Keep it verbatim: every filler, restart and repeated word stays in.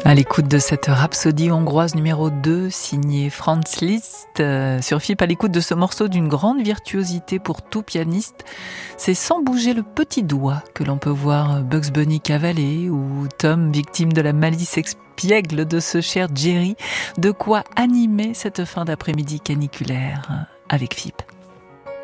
À l'écoute de cette rhapsodie hongroise numéro deux, signée Franz Liszt, euh, sur F I P, à l'écoute de ce morceau d'une grande virtuosité pour tout pianiste, c'est sans bouger le petit doigt que l'on peut voir Bugs Bunny cavaler ou Tom, victime de la malice expiègle de ce cher Jerry, de quoi animer cette fin d'après-midi caniculaire avec F I P.